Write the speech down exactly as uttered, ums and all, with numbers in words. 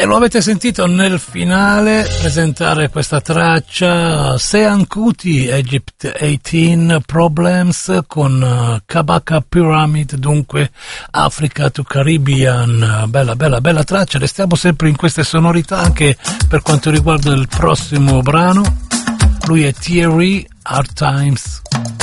E lo avete sentito nel finale presentare questa traccia Sean Kuti, Egypt diciotto Problems, con uh, Kabaka Pyramid, dunque Africa to Caribbean. Bella, bella, bella traccia. Restiamo sempre in queste sonorità anche per quanto riguarda il prossimo brano. Lui è Thierry, Hard Times.